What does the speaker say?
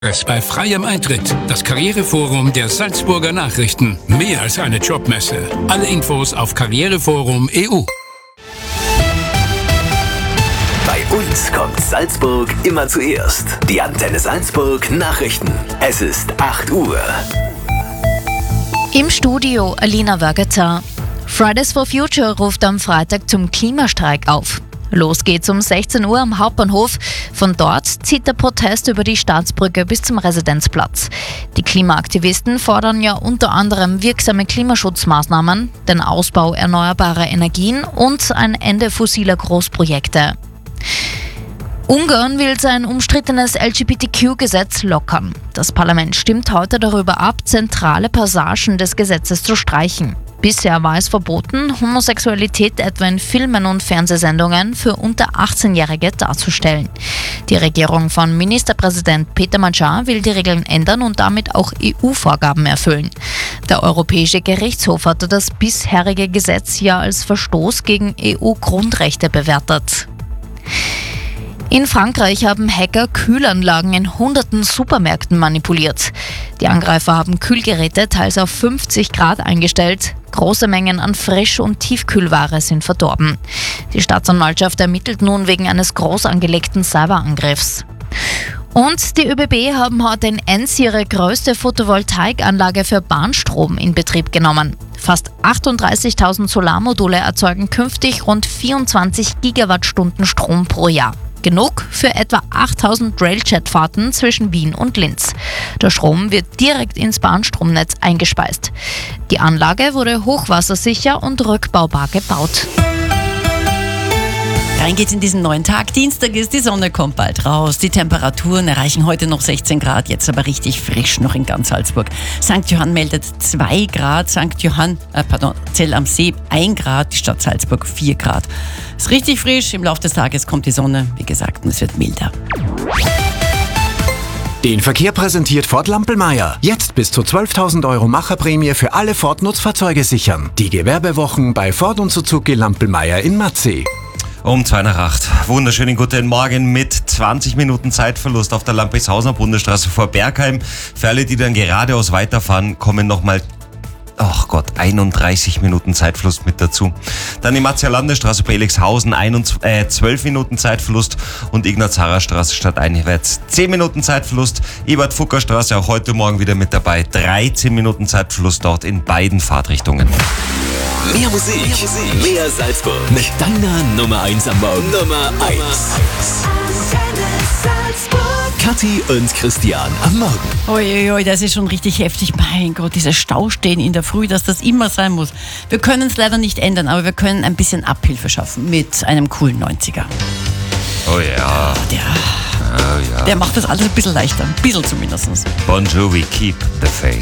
Bei freiem Eintritt. Das Karriereforum der Salzburger Nachrichten. Mehr als eine Jobmesse. Alle Infos auf karriereforum.eu. Bei uns kommt Salzburg immer zuerst. Die Antenne Salzburg Nachrichten. Es ist 8 Uhr. Im Studio Alina Wörgeter. Fridays for Future ruft am Freitag zum Klimastreik auf. Los geht's um 16 Uhr am Hauptbahnhof. Von dort zieht der Protest über die Staatsbrücke bis zum Residenzplatz. Die Klimaaktivisten fordern ja unter anderem wirksame Klimaschutzmaßnahmen, den Ausbau erneuerbarer Energien und ein Ende fossiler Großprojekte. Ungarn will sein umstrittenes LGBTQ-Gesetz lockern. Das Parlament stimmt heute darüber ab, zentrale Passagen des Gesetzes zu streichen. Bisher war es verboten, Homosexualität etwa in Filmen und Fernsehsendungen für unter 18-Jährige darzustellen. Die Regierung von Ministerpräsident Peter Magyar will die Regeln ändern und damit auch EU-Vorgaben erfüllen. Der Europäische Gerichtshof hatte das bisherige Gesetz ja als Verstoß gegen EU-Grundrechte bewertet. In Frankreich haben Hacker Kühlanlagen in hunderten Supermärkten manipuliert. Die Angreifer haben Kühlgeräte teils auf 50 Grad eingestellt. Große Mengen an Frisch- und Tiefkühlware sind verdorben. Die Staatsanwaltschaft ermittelt nun wegen eines groß angelegten Cyberangriffs. Und die ÖBB haben heute in Enns ihre größte Photovoltaikanlage für Bahnstrom in Betrieb genommen. Fast 38.000 Solarmodule erzeugen künftig rund 24 Gigawattstunden Strom pro Jahr. Genug für etwa 8.000 Railjet-Fahrten zwischen Wien und Linz. Der Strom wird direkt ins Bahnstromnetz eingespeist. Die Anlage wurde hochwassersicher und rückbaubar gebaut. Rein geht's in diesen neuen Tag. Dienstag ist, die Sonne kommt bald raus. Die Temperaturen erreichen heute noch 16 Grad, jetzt aber richtig frisch noch in ganz Salzburg. St. Johann meldet 2 Grad, Zell am See 1 Grad, die Stadt Salzburg 4 Grad. Ist richtig frisch, im Laufe des Tages kommt die Sonne, wie gesagt, und es wird milder. Den Verkehr präsentiert Ford Lampelmeier. Jetzt bis zu 12.000 € Macherprämie für alle Ford-Nutzfahrzeuge sichern. Die Gewerbewochen bei Ford und Suzuki Lampelmeier in Matzee. Um 2:08. Wunderschönen guten Morgen mit 20 Minuten Zeitverlust auf der Lampishausener Bundesstraße vor Bergheim. Für alle, die dann geradeaus weiterfahren, kommen nochmal 31 Minuten Zeitverlust mit dazu. Dann die Marzia-Landestraße bei Elixhausen 12 Minuten Zeitverlust und Ignaz-Harrer-Straße stadteinwärts 10 Minuten Zeitverlust. Ebert-Fucker-Straße auch heute Morgen wieder mit dabei. 13 Minuten Zeitverlust dort in beiden Fahrtrichtungen. Mehr Musik, mehr Salzburg. Mit deiner Nummer 1 am Morgen. Nummer 1. Kathi und Christian am Morgen. Uiuiui, das ist schon richtig heftig. Mein Gott, diese Staustehen in der Früh, dass das immer sein muss. Wir können es leider nicht ändern, aber wir können ein bisschen Abhilfe schaffen mit einem coolen 90er. Oh ja. Der macht das alles ein bisschen leichter. Ein bisschen zumindest. Bon Jovi, Keep the Faith.